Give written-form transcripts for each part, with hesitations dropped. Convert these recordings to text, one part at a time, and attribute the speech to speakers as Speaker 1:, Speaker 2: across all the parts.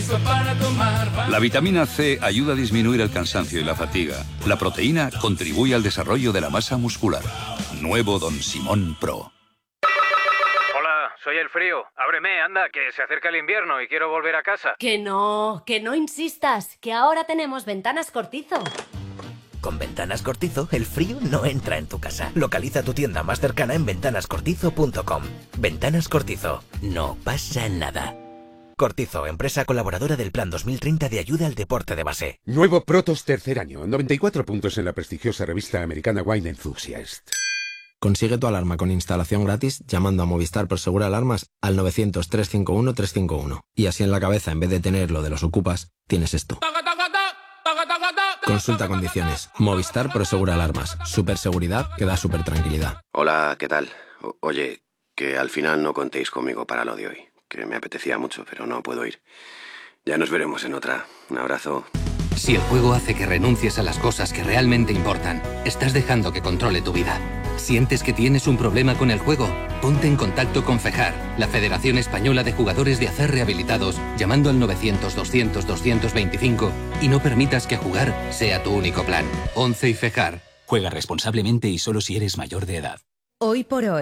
Speaker 1: La vitamina C ayuda a disminuir el cansancio y la fatiga. La proteína contribuye al desarrollo de la masa muscular. Nuevo Don Simón Pro.
Speaker 2: Hola, soy el frío. Ábreme, anda, que se acerca el invierno y quiero volver a casa.
Speaker 3: Que no insistas, que ahora tenemos Ventanas Cortizo.
Speaker 4: Con Ventanas Cortizo, el frío no entra en tu casa. Localiza tu tienda más cercana en ventanascortizo.com. Ventanas Cortizo. No pasa nada. Cortizo, empresa colaboradora del Plan 2030 de ayuda al deporte de base.
Speaker 5: Nuevo Protos tercer año, 94 puntos en la prestigiosa revista americana Wine Enthusiast.
Speaker 6: Consigue tu alarma con instalación gratis llamando a Movistar Prosegur Alarmas al 900-351-351. Y así en la cabeza, en vez de tener lo de los ocupas, tienes esto. Consulta condiciones. Movistar Prosegur Alarmas. Superseguridad que da super tranquilidad.
Speaker 7: Hola, ¿qué tal? Oye, que al final no contéis conmigo para lo de hoy. Que me apetecía mucho, pero no puedo ir. Ya nos veremos en otra. Un abrazo.
Speaker 8: Si el juego hace que renuncies a las cosas que realmente importan, estás dejando que controle tu vida. ¿Sientes que tienes un problema con el juego? Ponte en contacto con FEJAR, la Federación Española de Jugadores de Acer Rehabilitados, llamando al 900-200-225 y no permitas que jugar sea tu único plan. 11 y FEJAR.
Speaker 9: Juega responsablemente y solo si eres mayor de edad.
Speaker 10: Hoy por hoy,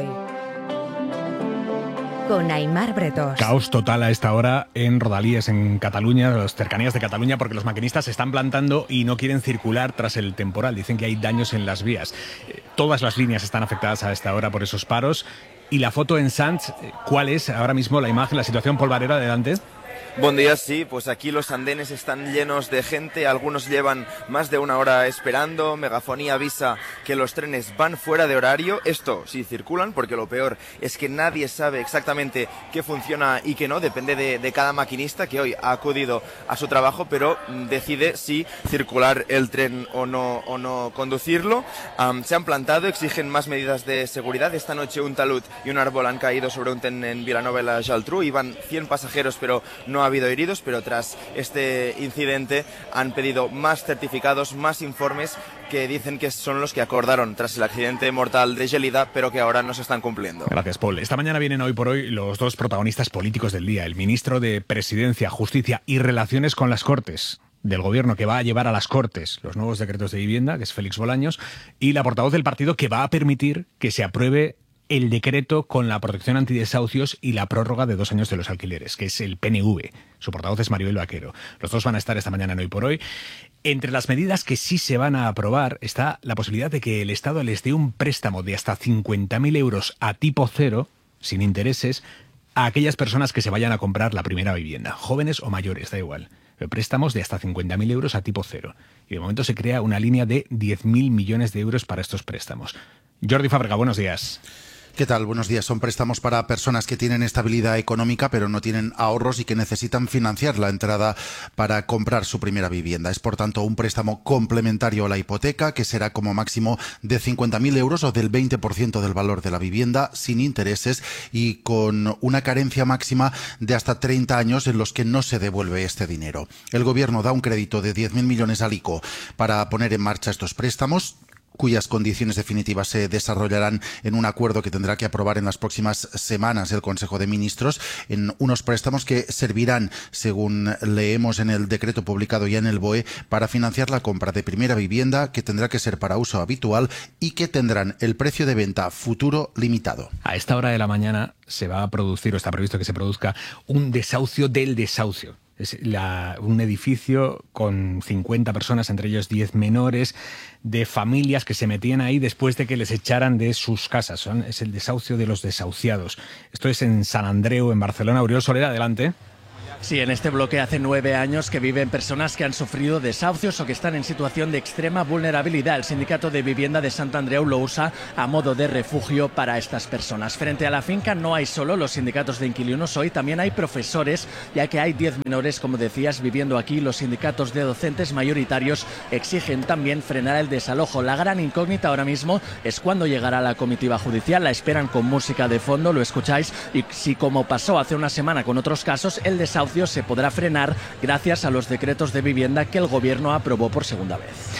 Speaker 10: con Aimar Bretos.
Speaker 11: Caos total a esta hora en Rodalies, en Cataluña, las cercanías de Cataluña, porque los maquinistas se están plantando y no quieren circular tras el temporal. Dicen que hay daños en las vías. Todas las líneas están afectadas a esta hora por esos paros. Y la foto en Sants, ¿cuál es ahora mismo la imagen, la situación polvarera? Adelante.
Speaker 12: Buen día, sí, pues aquí los andenes están llenos de gente, algunos llevan más de una hora esperando, Megafonía avisa que los trenes van fuera de horario, esto sí circulan, porque lo peor es que nadie sabe exactamente qué funciona y qué no, depende de cada maquinista que hoy ha acudido a su trabajo, pero decide si circular el tren o no conducirlo. Se han plantado, exigen más medidas de seguridad. Esta noche un talud y un árbol han caído sobre un tren en Vilanova i la Geltrú, iban 100 pasajeros, pero no ha habido heridos, pero tras este incidente han pedido más certificados, más informes que dicen que son los que acordaron tras el accidente mortal de Gelida, pero que ahora no se están cumpliendo.
Speaker 11: Gracias, Paul. Esta mañana vienen Hoy por Hoy los dos protagonistas políticos del día, el ministro de Presidencia, Justicia y Relaciones con las Cortes del Gobierno, que va a llevar a las Cortes los nuevos decretos de vivienda, que es Félix Bolaños, y la portavoz del partido que va a permitir que se apruebe el decreto con la protección antidesahucios y la prórroga de 2 años de los alquileres, que es el PNV. Su portavoz es Maribel Vaquero. Los dos van a estar esta mañana en Hoy por Hoy. Entre las medidas que sí se van a aprobar está la posibilidad de que el Estado les dé un préstamo de hasta 50.000 euros a tipo cero, sin intereses, a aquellas personas que se vayan a comprar la primera vivienda, jóvenes o mayores, da igual. Préstamos de hasta 50.000 euros a tipo cero. Y de momento se crea una línea de 10.000 millones de euros para estos préstamos. Jordi Fábrega, buenos días.
Speaker 13: ¿Qué tal? Buenos días. Son préstamos para personas que tienen estabilidad económica pero no tienen ahorros y que necesitan financiar la entrada para comprar su primera vivienda. Es, por tanto, un préstamo complementario a la hipoteca que será como máximo de 50.000 euros o del 20% del valor de la vivienda, sin intereses y con una carencia máxima de hasta 30 años en los que no se devuelve este dinero. El Gobierno da un crédito de 10.000 millones al ICO para poner en marcha estos préstamos, cuyas condiciones definitivas se desarrollarán en un acuerdo que tendrá que aprobar en las próximas semanas el Consejo de Ministros, en unos préstamos que servirán, según leemos en el decreto publicado ya en el BOE, para financiar la compra de primera vivienda, que tendrá que ser para uso habitual y que tendrán el precio de venta futuro limitado.
Speaker 11: A esta hora de la mañana se va a producir, o está previsto que se produzca, un desahucio del desahucio. Es un edificio con 50 personas, entre ellos 10 menores, de familias que se metían ahí después de que les echaran de sus casas. Es el desahucio de los desahuciados. Esto es en Sant Andreu, en Barcelona. Oriol Soler, adelante.
Speaker 14: Sí, en este bloque hace 9 años que viven personas que han sufrido desahucios o que están en situación de extrema vulnerabilidad. El Sindicato de Vivienda de Sant Andreu lo usa a modo de refugio para estas personas. Frente a la finca no hay solo los sindicatos de inquilinos hoy, también hay profesores, ya que hay 10 menores, como decías, viviendo aquí. Los sindicatos de docentes mayoritarios exigen también frenar el desalojo. La gran incógnita ahora mismo es cuándo llegará la comitiva judicial. La esperan con música de fondo, lo escucháis, y si, como pasó hace una semana con otros casos, el desahucio se podrá frenar gracias a los decretos de vivienda que el Gobierno aprobó por segunda vez.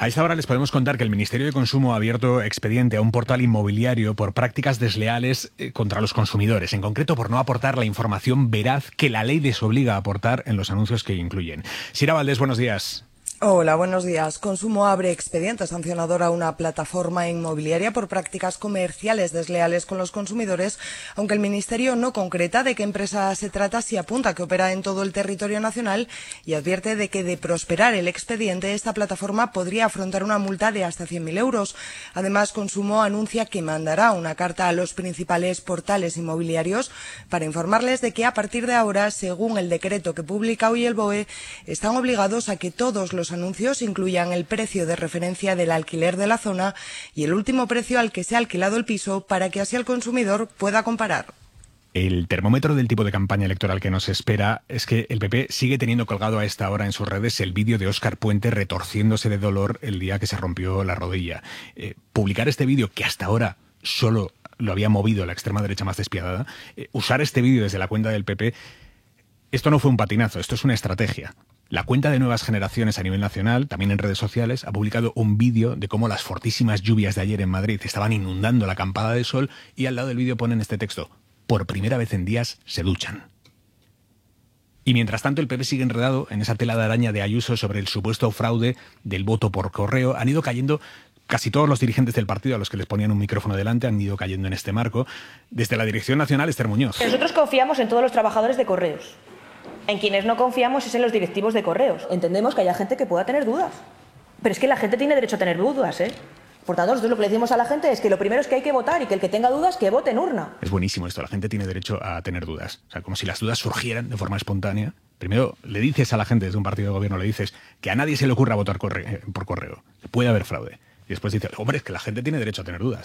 Speaker 11: A esta hora les podemos contar que el Ministerio de Consumo ha abierto expediente a un portal inmobiliario por prácticas desleales contra los consumidores, en concreto por no aportar la información veraz que la ley les obliga a aportar en los anuncios que incluyen. Sira Valdés, buenos días.
Speaker 15: Hola, buenos días. Consumo abre expediente sancionador a una plataforma inmobiliaria por prácticas comerciales desleales con los consumidores, aunque el Ministerio no concreta de qué empresa se trata, si apunta que opera en todo el territorio nacional y advierte de que de prosperar el expediente, esta plataforma podría afrontar una multa de hasta 100.000 euros. Además, Consumo anuncia que mandará una carta a los principales portales inmobiliarios para informarles de que a partir de ahora, según el decreto que publica hoy el BOE, están obligados a que todos los anuncios incluyan el precio de referencia del alquiler de la zona y el último precio al que se ha alquilado el piso para que así el consumidor pueda comparar.
Speaker 11: El termómetro del tipo de campaña electoral que nos espera es que el PP sigue teniendo colgado a esta hora en sus redes el vídeo de Óscar Puente retorciéndose de dolor el día que se rompió la rodilla. Publicar este vídeo, que hasta ahora solo lo había movido la extrema derecha más despiadada, usar este vídeo desde la cuenta del PP, esto no fue un patinazo, esto es una estrategia. La cuenta de Nuevas Generaciones a nivel nacional, también en redes sociales, ha publicado un vídeo de cómo las fortísimas lluvias de ayer en Madrid estaban inundando la Campada de Sol y al lado del vídeo ponen este texto: por primera vez en días se duchan. Y mientras tanto el PP sigue enredado en esa tela de araña de Ayuso sobre el supuesto fraude del voto por correo. Han ido cayendo casi todos los dirigentes del partido a los que les ponían un micrófono delante, han ido cayendo en este marco. Desde la Dirección Nacional, Esther Muñoz.
Speaker 16: Nosotros confiamos en todos los trabajadores de Correos. En quienes no confiamos es en los directivos de Correos. Entendemos que haya gente que pueda tener dudas. Pero es que la gente tiene derecho a tener dudas, ¿eh? Por tanto, nosotros lo que le decimos a la gente es que lo primero es que hay que votar y que el que tenga dudas, que vote en urna.
Speaker 11: Es buenísimo esto, la gente tiene derecho a tener dudas. O sea, como si las dudas surgieran de forma espontánea. Primero le dices a la gente desde un partido de gobierno, le dices que a nadie se le ocurra votar por correo, que puede haber fraude. Y después dices, hombre, es que la gente tiene derecho a tener dudas.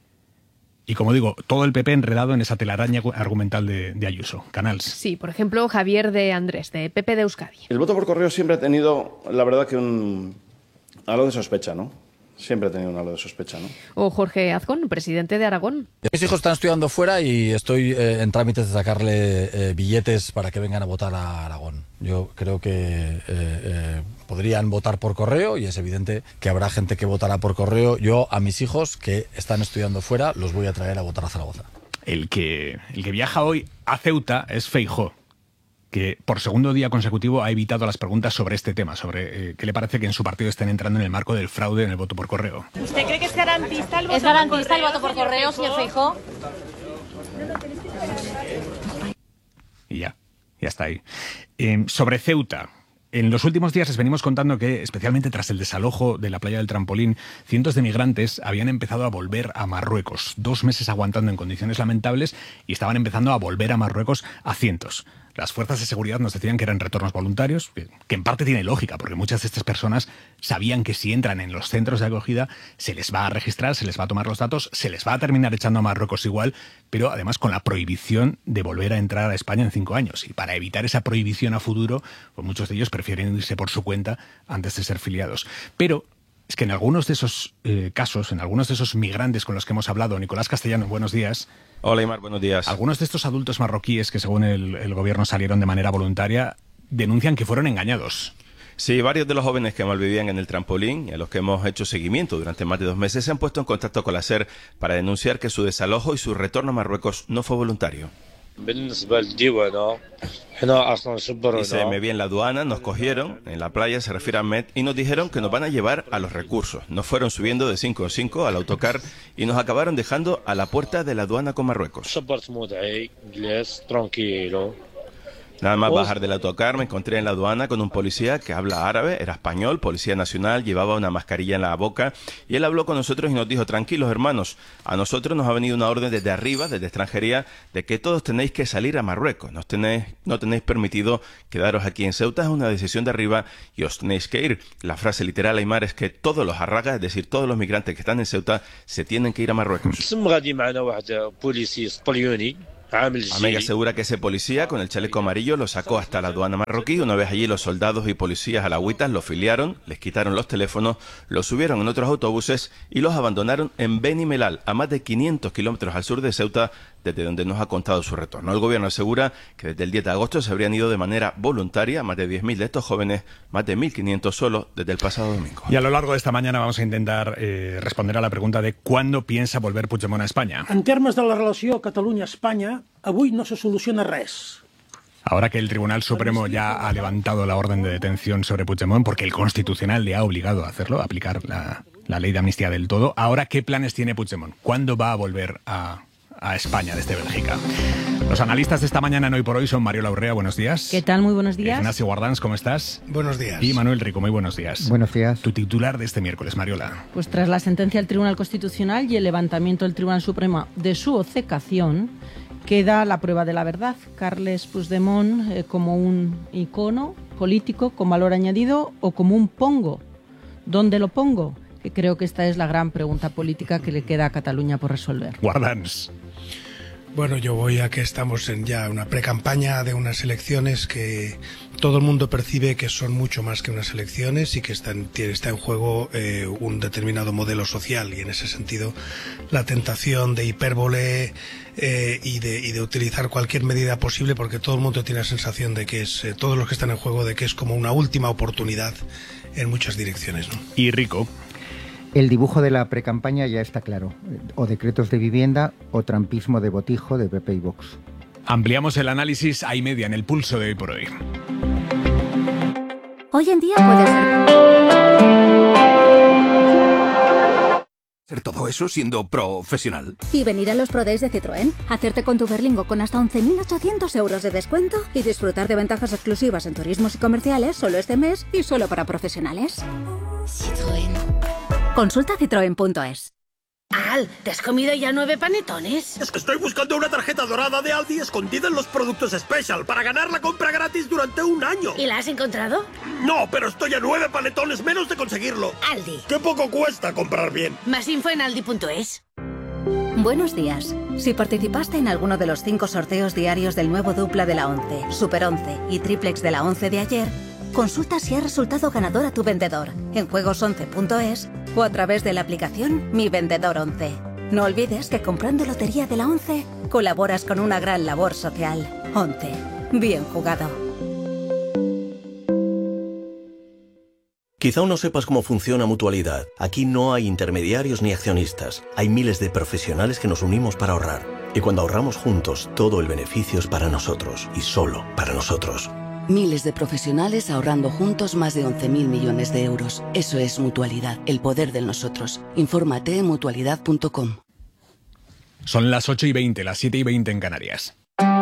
Speaker 11: Y como digo, todo el PP enredado en esa telaraña argumental de Ayuso. Canals.
Speaker 17: Sí, por ejemplo, Javier de Andrés, de PP de Euskadi.
Speaker 18: El voto por correo siempre ha tenido, la verdad, que algo de sospecha, ¿no? Siempre ha tenido un halo de sospecha, ¿no?
Speaker 17: O Jorge Azcón, presidente de Aragón.
Speaker 19: Mis hijos están estudiando fuera y estoy en trámites de sacarle billetes para que vengan a votar a Aragón. Yo creo que podrían votar por correo y es evidente que habrá gente que votará por correo. Yo a mis hijos que están estudiando fuera los voy a traer a votar a Zaragoza. El que viaja hoy a Ceuta es Feijóo, que por segundo día consecutivo ha evitado las preguntas sobre este tema, sobre qué le parece que en su partido estén entrando en el marco del fraude en el voto por correo.
Speaker 20: ¿Usted cree que es garantista el voto por correo, señor Feijóo?
Speaker 11: Y ya está ahí. Sobre Ceuta. En los últimos días les venimos contando que, especialmente tras el desalojo de la playa del Trampolín, cientos de migrantes habían empezado a volver a Marruecos. 2 meses aguantando en condiciones lamentables y estaban empezando a volver a Marruecos a cientos. Las fuerzas de seguridad nos decían que eran retornos voluntarios, que en parte tiene lógica, porque muchas de estas personas sabían que si entran en los centros de acogida se les va a registrar, se les va a tomar los datos, se les va a terminar echando a Marruecos igual, pero además con la prohibición de volver a entrar a España en 5 años. Y para evitar esa prohibición a futuro, pues muchos de ellos prefieren irse por su cuenta antes de ser filiados. Pero es que en algunos de esos casos, en algunos de esos migrantes con los que hemos hablado, Nicolás Castellano, buenos días.
Speaker 21: Hola, Aimar, buenos días.
Speaker 11: Algunos de estos adultos marroquíes que según el gobierno salieron de manera voluntaria denuncian que fueron engañados.
Speaker 21: Sí, varios de los jóvenes que malvivían en el Trampolín y a los que hemos hecho seguimiento durante más de 2 meses se han puesto en contacto con la SER para denunciar que su desalojo y su retorno a Marruecos no fue voluntario. Dice, me vi en la aduana, nos cogieron, en la playa, se refiere a Ahmed, y nos dijeron que nos van a llevar a los recursos. Nos fueron subiendo de 5 en 5 al autocar y nos acabaron dejando a la puerta de la aduana con Marruecos. Nada más bajar del autocar me encontré en la aduana con un policía que habla árabe, era español, policía nacional, llevaba una mascarilla en la boca y él habló con nosotros y nos dijo, tranquilos hermanos, a nosotros nos ha venido una orden desde arriba, desde extranjería, de que todos tenéis que salir a Marruecos, no tenéis permitido quedaros aquí en Ceuta, es una decisión de arriba y os tenéis que ir. La frase literal, Aimar, es que todos los arragas, es decir, todos los migrantes que están en Ceuta, se tienen que ir a Marruecos. Ahmed asegura que ese policía con el chaleco amarillo lo sacó hasta la aduana marroquí. Una vez allí los soldados y policías alagüitas lo filiaron, les quitaron los teléfonos, los subieron en otros autobuses y los abandonaron en Beni Mellal, a más de 500 kilómetros al sur de Ceuta, desde donde nos ha contado su retorno. El gobierno asegura que desde el 10 de agosto se habrían ido de manera voluntaria más de 10.000 de estos jóvenes, más de 1.500 solo desde el pasado domingo.
Speaker 11: Y a lo largo de esta mañana vamos a intentar responder a la pregunta de ¿cuándo piensa volver Puigdemont a España?
Speaker 1: En termes de la relació Catalunya-Espanya, avui no se soluciona res.
Speaker 11: Ahora que el Tribunal Supremo ya ha levantado la orden de detención sobre Puigdemont, porque el Constitucional le ha obligado a hacerlo, a aplicar la ley de amnistía del todo, ahora ¿qué planes tiene Puigdemont? ¿Cuándo va a volver a España desde Bélgica? Los analistas de esta mañana en Hoy por Hoy son Mariola Urrea, buenos días.
Speaker 22: ¿Qué tal? Muy buenos días.
Speaker 11: Ignacio Guardans, ¿cómo estás?
Speaker 23: Buenos días.
Speaker 11: Y Manuel Rico, muy buenos días.
Speaker 23: Buenos días.
Speaker 11: Tu titular de este miércoles, Mariola.
Speaker 22: Pues tras la sentencia del Tribunal Constitucional y el levantamiento del Tribunal Supremo de su obcecación, queda la prueba de la verdad. Carles Puigdemont como un icono político con valor añadido o como un pongo. ¿Dónde lo pongo? Que creo que esta es la gran pregunta política que le queda a Cataluña por resolver.
Speaker 11: Guardans.
Speaker 23: Bueno, yo voy a que estamos en ya una precampaña de unas elecciones que todo el mundo percibe que son mucho más que unas elecciones y que está en juego un determinado modelo social, y en ese sentido la tentación de hipérbole y de utilizar cualquier medida posible, porque todo el mundo tiene la sensación de que es, todos los que están en juego, de que es como una última oportunidad en muchas direcciones, ¿no?
Speaker 11: Y Rico.
Speaker 24: El dibujo de la precampaña ya está claro, o decretos de vivienda o trampismo de botijo de PP y Vox.
Speaker 11: Ampliamos el análisis a y media en el pulso de Hoy por Hoy.
Speaker 25: Hoy en día puede
Speaker 26: ser todo eso siendo profesional.
Speaker 25: Y venir a los Pro Days de Citroën, hacerte con tu Berlingo con hasta 11.800 euros de descuento y disfrutar de ventajas exclusivas en turismos y comerciales solo este mes y solo para profesionales. Citroën. Consulta citroen.es.
Speaker 27: Al, ¿te has comido ya 9 panetones?
Speaker 28: Es que estoy buscando una tarjeta dorada de Aldi escondida en los productos Special para ganar la compra gratis durante un año.
Speaker 27: ¿Y la has encontrado?
Speaker 28: No, pero estoy a 9 panetones menos de conseguirlo.
Speaker 27: Aldi.
Speaker 28: ¡Qué poco cuesta comprar bien!
Speaker 27: Más info en aldi.es.
Speaker 25: Buenos días. Si participaste en alguno de los 5 sorteos diarios del nuevo dupla de la 11, Super 11 y triplex de la 11 de ayer, consulta si ha resultado ganador a tu vendedor en juegos11.es o a través de la aplicación Mi Vendedor 11. No olvides que comprando Lotería de la 11 colaboras con una gran labor social. 11. Bien jugado.
Speaker 29: Quizá aún no sepas cómo funciona Mutualidad. Aquí no hay intermediarios ni accionistas. Hay miles de profesionales que nos unimos para ahorrar. Y cuando ahorramos juntos, todo el beneficio es para nosotros y solo para nosotros.
Speaker 30: Miles de profesionales ahorrando juntos más de 11.000 millones de euros. Eso es Mutualidad, el poder del nosotros. Infórmate en mutualidad.com.
Speaker 11: Son las 8:20, las 7:20 en Canarias.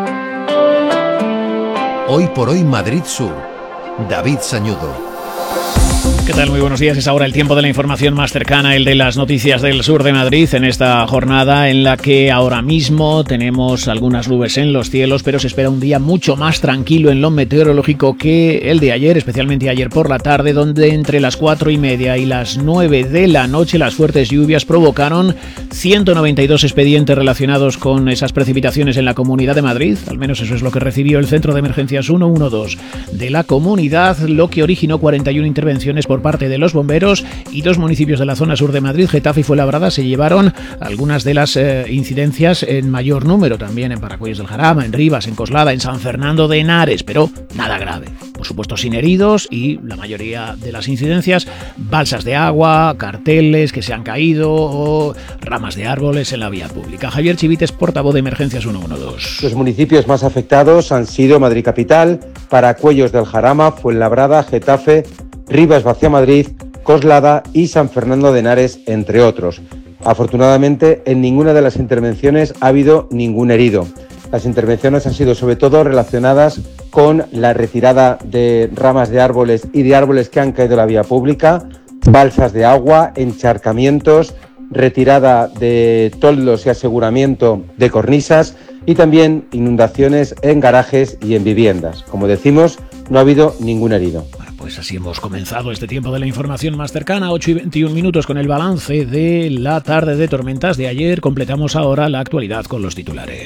Speaker 31: Hoy por Hoy Madrid Sur. David Sañudo.
Speaker 32: ¿Qué tal? Muy buenos días. Es ahora el tiempo de la información más cercana, el de las noticias del sur de Madrid, en esta jornada en la que ahora mismo tenemos algunas nubes en los cielos, pero se espera un día mucho más tranquilo en lo meteorológico que el de ayer, especialmente ayer por la tarde, donde entre las 4:30 y las 9 de la noche las fuertes lluvias provocaron 192 expedientes relacionados con esas precipitaciones en la Comunidad de Madrid. Al menos eso es lo que recibió el Centro de Emergencias 112 de la comunidad, lo que originó 41 intervenciones por parte de los bomberos, y 2 municipios de la zona sur de Madrid, Getafe y Fuenlabrada, se llevaron algunas de las incidencias en mayor número, también en Paracuellos del Jarama, en Rivas, en Coslada, en San Fernando de Henares, pero nada grave. Por supuesto sin heridos, y la mayoría de las incidencias, balsas de agua, carteles que se han caído o ramas de árboles en la vía pública. Javier Chivites, portavoz de Emergencias 112.
Speaker 33: Los municipios más afectados han sido Madrid Capital, Paracuellos del Jarama, Fuenlabrada, Getafe, Rivas Vacia Madrid, Coslada y San Fernando de Henares, entre otros. Afortunadamente, en ninguna de las intervenciones ha habido ningún herido. Las intervenciones han sido sobre todo relacionadas con la retirada de ramas de árboles y de árboles que han caído en la vía pública, balsas de agua, encharcamientos, retirada de toldos y aseguramiento de cornisas y también inundaciones en garajes y en viviendas. Como decimos, no ha habido ningún herido.
Speaker 32: Pues así hemos comenzado este tiempo de la información más cercana, 8:21 con el balance de la tarde de tormentas de ayer. Completamos ahora la actualidad con los titulares.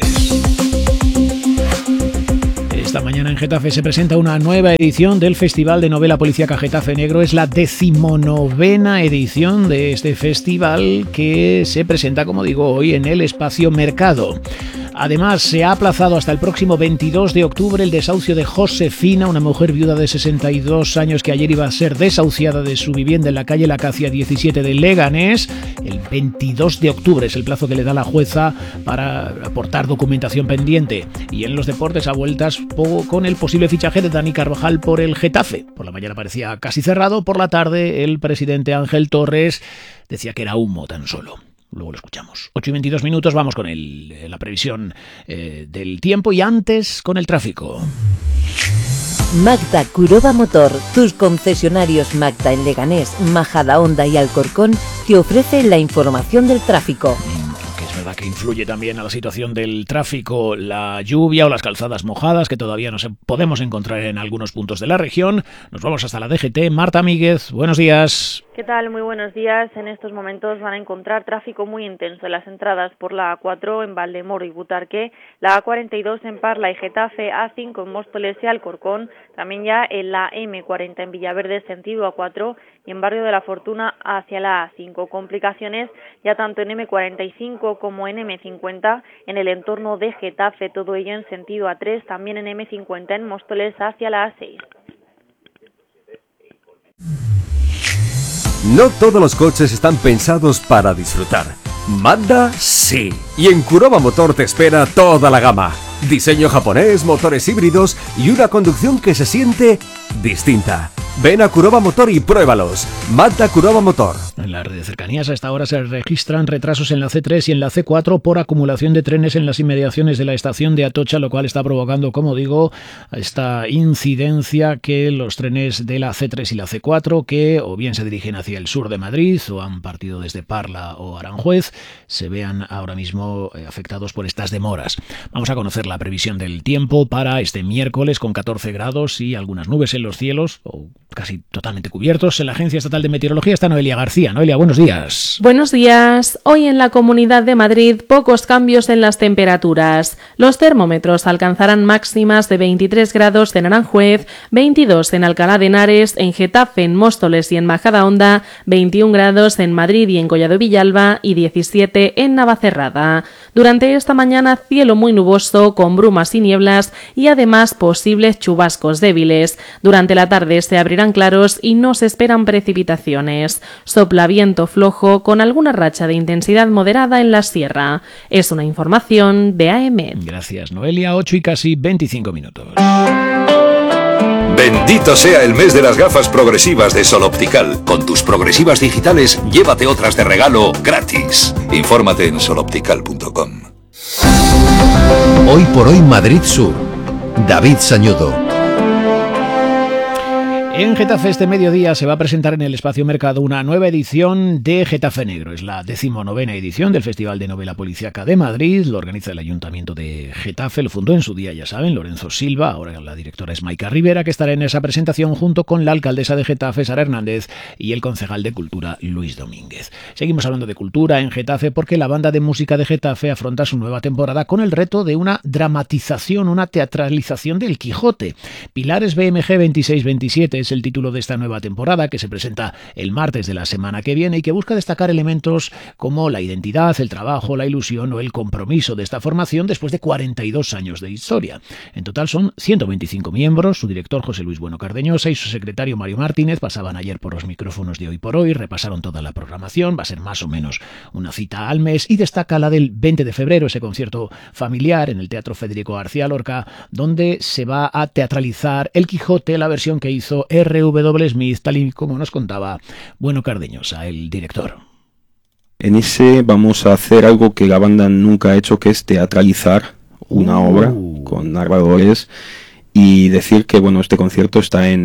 Speaker 32: Esta mañana en Getafe se presenta una nueva edición del Festival de Novela Policíaca Getafe Negro. Es la 19ª edición de este festival, que se presenta, como digo, hoy en el Espacio Mercado. Además, se ha aplazado hasta el próximo 22 de octubre el desahucio de Josefina, una mujer viuda de 62 años que ayer iba a ser desahuciada de su vivienda en la calle La Acacia 17 de Leganés. El 22 de octubre es el plazo que le da la jueza para aportar documentación pendiente. Y en los deportes, a vueltas con el posible fichaje de Dani Carvajal por el Getafe. Por la mañana parecía casi cerrado, por la tarde el presidente Ángel Torres decía que era humo tan solo. Luego lo escuchamos. 8:22, vamos con la previsión del tiempo y antes con el tráfico.
Speaker 2: Magda Curoba Motor, tus concesionarios Magda en Leganés, Majadahonda y Alcorcón, te ofrece la información del tráfico.
Speaker 32: Es verdad que influye también a la situación del tráfico la lluvia o las calzadas mojadas que todavía podemos encontrar en algunos puntos de la región. Nos vamos hasta la DGT. Marta Míguez, buenos días.
Speaker 3: ¿Qué tal? Muy buenos días. En estos momentos van a encontrar tráfico muy intenso en las entradas por la A4 en Valdemoro y Butarque, la A42 en Parla y Getafe, A5 en Móstoles y Alcorcón, también ya en la M40 en Villaverde sentido A4 y en Barrio de la Fortuna hacia la A5. Complicaciones ya tanto en M45 como en M50 en el entorno de Getafe, todo ello en sentido A3, también en M50 en Móstoles hacia la A6.
Speaker 31: No todos los coches están pensados para disfrutar. Mazda sí. Y en Kuroba Motor te espera toda la gama. Diseño japonés, motores híbridos y una conducción que se siente distinta. Ven a Kuroba Motor y pruébalos. Mazda Kuroba Motor.
Speaker 32: En la red de cercanías a esta hora se registran retrasos en la C3 y en la C4 por acumulación de trenes en las inmediaciones de la estación de Atocha, lo cual está provocando, como digo, esta incidencia que los trenes de la C3 y la C4, que o bien se dirigen hacia el sur de Madrid o han partido desde Parla o Aranjuez, se vean ahora mismo afectados por estas demoras. Vamos a conocer la previsión del tiempo para este miércoles con 14 grados y algunas nubes en los cielos, o casi totalmente cubiertos. En la Agencia Estatal de Meteorología está Noelia García. Noelia, buenos días.
Speaker 17: Buenos días. Hoy en la Comunidad de Madrid pocos cambios en las temperaturas. Los termómetros alcanzarán máximas de 23 grados en Aranjuez, 22 en Alcalá de Henares, en Getafe, en Móstoles y en Majadahonda, 21 grados en Madrid y en Collado Villalba y 17 en Navacerrada. Durante esta mañana cielo muy nuboso con brumas y nieblas y además posibles chubascos débiles. Durante la tarde se abrirán claros y no se esperan precipitaciones. Sopla viento flojo con alguna racha de intensidad moderada en la sierra. Es una información de AM.
Speaker 32: Gracias, Noelia. 8:25.
Speaker 26: Bendito sea el mes de las gafas progresivas de Sol Optical. Con tus progresivas digitales, llévate otras de regalo gratis. Infórmate en soloptical.com.
Speaker 31: Hoy por hoy Madrid Sur. David Sañudo.
Speaker 32: En Getafe este mediodía se va a presentar en el Espacio Mercado una nueva edición de Getafe Negro. Es la 19ª edición del Festival de Novela Policíaca de Madrid. Lo organiza el Ayuntamiento de Getafe. Lo fundó en su día, ya saben, Lorenzo Silva. Ahora la directora es Maica Rivera, que estará en esa presentación junto con la alcaldesa de Getafe, Sara Hernández, y el concejal de Cultura, Luis Domínguez. Seguimos hablando de cultura en Getafe porque la banda de música de Getafe afronta su nueva temporada con el reto de una dramatización, una teatralización del Quijote. Pilares BMG 26-27 es el título de esta nueva temporada, que se presenta el martes de la semana que viene y que busca destacar elementos como la identidad, el trabajo, la ilusión o el compromiso de esta formación después de 42 años de historia. En total son 125 miembros. Su director José Luis Bueno Cardeñosa y su secretario Mario Martínez pasaban ayer por los micrófonos de Hoy por Hoy, repasaron toda la programación. Va a ser más o menos una cita al mes y destaca la del 20 de febrero, ese concierto familiar en el Teatro Federico García Lorca, donde se va a teatralizar el Quijote, la versión que hizo R.W. Smith, tal y como nos contaba Bueno Cardeñosa, el director.
Speaker 4: En ese vamos a hacer algo que la banda nunca ha hecho, que es teatralizar una obra con narradores y decir que bueno, este concierto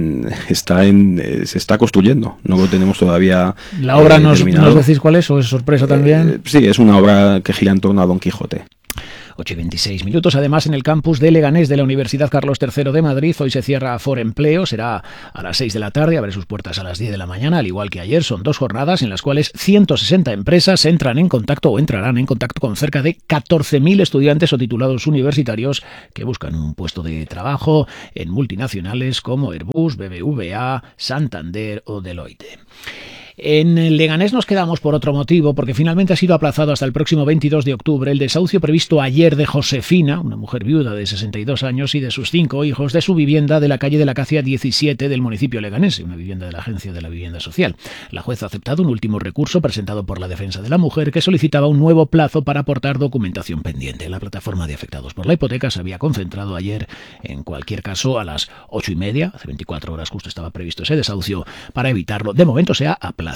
Speaker 4: se está construyendo, no lo tenemos todavía.
Speaker 32: ¿La obra nos decís cuál es o es sorpresa también?
Speaker 4: Sí, es una obra que gira en torno a Don Quijote.
Speaker 32: 8:26. Además, en el campus de Leganés de la Universidad Carlos III de Madrid, hoy se cierra For Empleo, será a las 6 de la tarde, abre sus puertas a las 10 de la mañana, al igual que ayer. Son 2 jornadas en las cuales 160 empresas entrarán en contacto con cerca de 14.000 estudiantes o titulados universitarios que buscan un puesto de trabajo en multinacionales como Airbus, BBVA, Santander o Deloitte. En el Leganés nos quedamos por otro motivo, porque finalmente ha sido aplazado hasta el próximo 22 de octubre el desahucio previsto ayer de Josefina, una mujer viuda de 62 años y de sus 5 hijos, de su vivienda de la calle de la Acacia 17 del municipio leganés, una vivienda de la Agencia de la Vivienda Social. La juez ha aceptado un último recurso presentado por la defensa de la mujer, que solicitaba un nuevo plazo para aportar documentación pendiente. La plataforma de afectados por la hipoteca se había concentrado ayer, en cualquier caso, a las 8:30, hace 24 horas justo estaba previsto ese desahucio, para evitarlo. De momento se ha aplazado.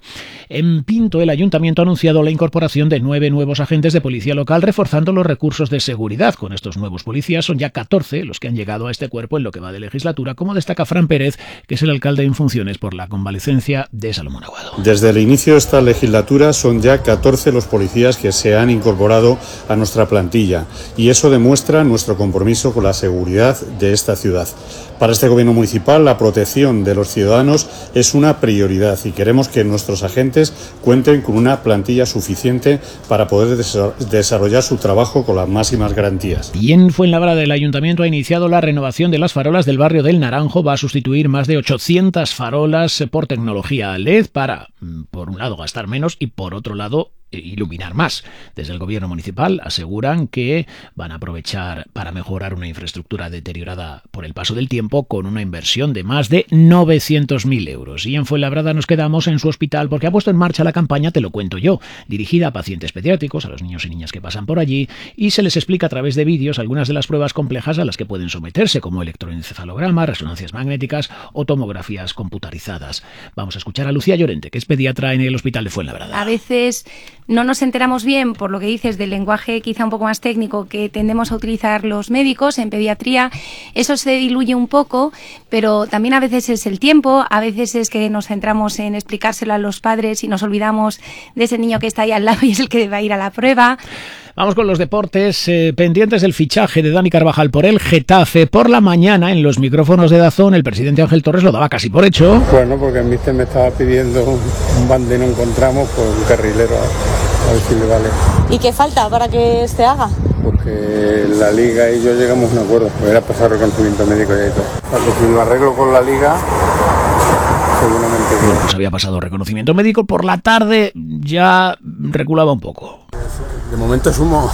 Speaker 32: En Pinto, el ayuntamiento ha anunciado la incorporación de 9 nuevos agentes de policía local, reforzando los recursos de seguridad. Con estos nuevos policías son ya 14 los que han llegado a este cuerpo en lo que va de legislatura, como destaca Fran Pérez, que es el alcalde en funciones por la convalecencia de Salomón Aguado.
Speaker 5: Desde el inicio de esta legislatura son ya 14 los policías que se han incorporado a nuestra plantilla, y eso demuestra nuestro compromiso con la seguridad de esta ciudad. Para este gobierno municipal, la protección de los ciudadanos es una prioridad y queremos que nuestros agentes cuenten con una plantilla suficiente para poder desarrollar su trabajo con las máximas garantías.
Speaker 32: Y en Fuenlabrada, el ayuntamiento ha iniciado la renovación de las farolas del barrio del Naranjo. Va a sustituir más de 800 farolas por tecnología LED para, por un lado, gastar menos y, por otro lado, iluminar más. Desde el gobierno municipal aseguran que van a aprovechar para mejorar una infraestructura deteriorada por el paso del tiempo con una inversión de más de 900.000 euros. Y en Fuenlabrada nos quedamos en su hospital porque ha puesto en marcha la campaña Te lo cuento yo, dirigida a pacientes pediátricos, a los niños y niñas que pasan por allí, y se les explica a través de vídeos algunas de las pruebas complejas a las que pueden someterse, como electroencefalograma, resonancias magnéticas o tomografías computarizadas. Vamos a escuchar a Lucía Llorente, que es pediatra en el hospital de Fuenlabrada.
Speaker 6: A veces no nos enteramos bien, por lo que dices, del lenguaje quizá un poco más técnico que tendemos a utilizar los médicos en pediatría. Eso se diluye un poco, pero también a veces es el tiempo, a veces es que nos centramos en explicárselo a los padres y nos olvidamos de ese niño que está ahí al lado y es el que va a ir a la prueba.
Speaker 32: Vamos con los deportes, pendientes del fichaje de Dani Carvajal por el Getafe. Por la mañana, en los micrófonos de DAZN, el presidente Ángel Torres lo daba casi por hecho.
Speaker 7: Bueno, porque el míster me estaba pidiendo un bande y no encontramos, pues un carrilero, a ver si le vale.
Speaker 20: ¿Y qué falta para que se haga?
Speaker 7: Porque la Liga y yo llegamos a un acuerdo, pues era pasar reconocimiento médico y todo. O sea, que si lo arreglo con la Liga, seguramente bien.
Speaker 32: Bueno, pues había pasado reconocimiento médico, por la tarde ya reculaba un poco.
Speaker 7: De momento es humo.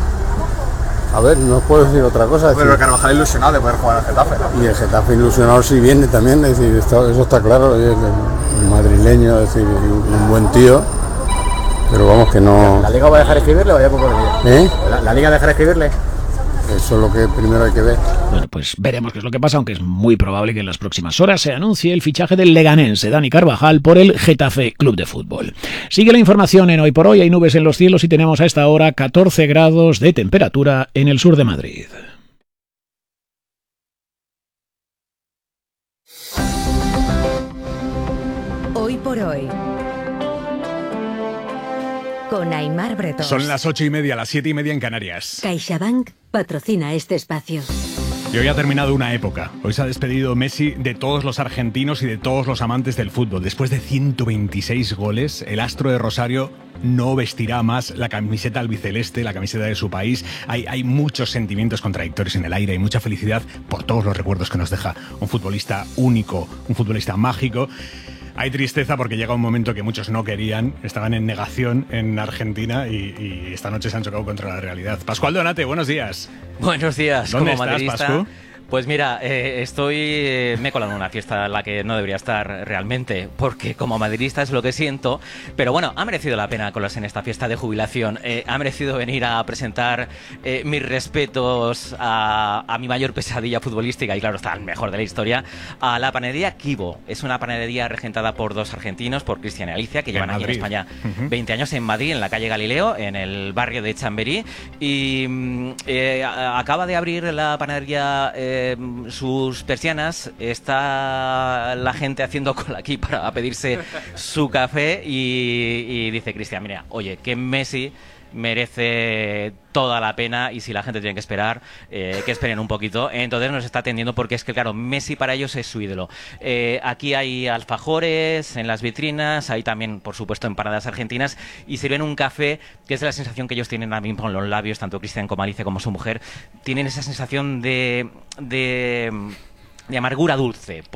Speaker 7: A ver, no puedo decir otra cosa.
Speaker 8: Pero Carvajal ilusionado de poder jugar al Getafe, ¿no?
Speaker 7: Y el Getafe ilusionado sí viene también, es decir, eso está claro. El madrileño, es decir, un buen tío. Pero vamos que no...
Speaker 8: ¿La Liga va a dejar escribirle o ya poco de día? ¿La Liga dejará escribirle?
Speaker 7: Eso es lo que primero hay que ver.
Speaker 32: Bueno, pues veremos qué es lo que pasa, aunque es muy probable que en las próximas horas se anuncie el fichaje del leganense Dani Carvajal por el Getafe Club de Fútbol. Sigue la información en Hoy por Hoy. Hay nubes en los cielos y tenemos a esta hora 14 grados de temperatura en el sur de Madrid.
Speaker 25: Hoy por Hoy, con Aimar Bretón.
Speaker 11: Son las 8:30, las 7:30 en Canarias.
Speaker 25: CaixaBank patrocina este espacio.
Speaker 11: Y hoy ha terminado una época. Hoy se ha despedido Messi de todos los argentinos y de todos los amantes del fútbol. Después de 126 goles, el astro de Rosario no vestirá más la camiseta albiceleste, la camiseta de su país. Hay muchos sentimientos contradictorios en el aire y mucha felicidad por todos los recuerdos que nos deja un futbolista único, un futbolista mágico. Hay tristeza porque llega un momento que muchos no querían, estaban en negación en Argentina y esta noche se han chocado contra la realidad. Pascual Donate, buenos días.
Speaker 9: Buenos días.
Speaker 11: ¿Dónde
Speaker 9: como
Speaker 11: estás,
Speaker 9: madridista,
Speaker 11: Pascu?
Speaker 9: Pues mira, me he colado en una fiesta en la que no debería estar realmente, porque como madridista es lo que siento, pero bueno, ha merecido la pena colarse en esta fiesta de jubilación, ha merecido venir a presentar mis respetos a mi mayor pesadilla futbolística, y claro, está el mejor de la historia, a la panadería Kibo. Es una panadería regentada por dos argentinos, por Cristian y Alicia, que llevan aquí en España 20 años en Madrid, en la calle Galileo, en el barrio de Chamberí, y acaba de abrir la panadería sus persianas. Está la gente haciendo cola aquí para pedirse su café y dice Cristian, mira, oye, que Messi merece toda la pena y si la gente tiene que esperar, que esperen un poquito. Entonces nos está atendiendo porque es que, claro, Messi para ellos es su ídolo. Aquí hay alfajores en las vitrinas, hay también, por supuesto, empanadas argentinas y sirven un café que es la sensación que ellos tienen a mí con los labios, tanto Cristian como Alicia como su mujer, tienen esa sensación de amargura dulce.